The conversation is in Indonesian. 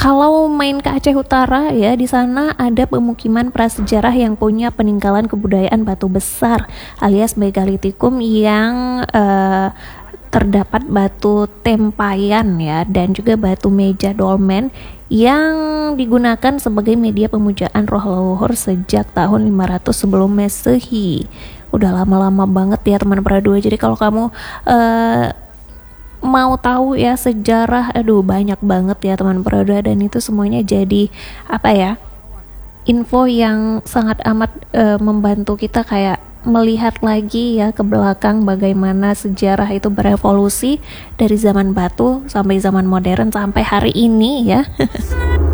Kalau main ke Aceh Utara ya, di sana ada pemukiman prasejarah yang punya peninggalan kebudayaan batu besar alias megalitikum yang terdapat batu tempayan ya, dan juga batu meja dolmen yang digunakan sebagai media pemujaan roh leluhur sejak tahun 500 sebelum Masehi. Udah lama-lama banget ya teman Pera 2. Jadi kalau kamu mau tahu ya sejarah, aduh banyak banget ya teman Pera 2, dan itu semuanya jadi apa ya, info yang sangat amat membantu kita kayak melihat lagi ya ke belakang bagaimana sejarah itu berevolusi dari zaman batu sampai zaman modern sampai hari ini ya.